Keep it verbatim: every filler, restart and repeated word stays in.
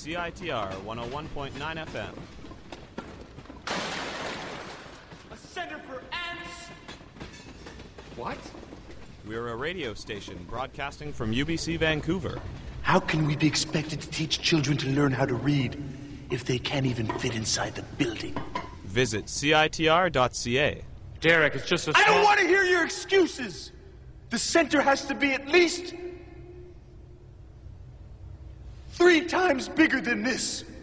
C I T R one oh one point nine F M. A center for ants? What? We're a radio station broadcasting from U B C Vancouver. How can we be expected to teach children to learn how to read if they can't even fit inside the building? Visit C I T R dot C A. Derek, it's just a small... I don't want to hear your excuses! The center has to be at least three times bigger than this.